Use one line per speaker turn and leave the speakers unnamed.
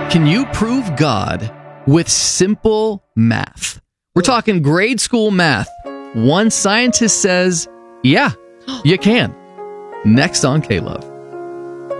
Can you prove God with simple math? We're talking grade school math. One scientist says, yeah, you can. Next on K-Love.